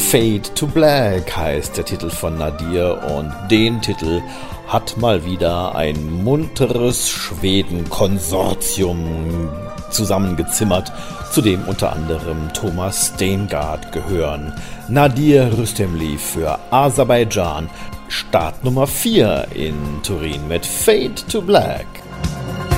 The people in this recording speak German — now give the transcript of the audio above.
Fade to Black heißt der Titel von Nadir und den Titel hat mal wieder ein munteres Schweden-Konsortium zusammengezimmert, zu dem unter anderem Thomas Steingart gehören. Nadir Rüstemli für Aserbaidschan, Start Nummer 4 in Turin mit Fade to Black.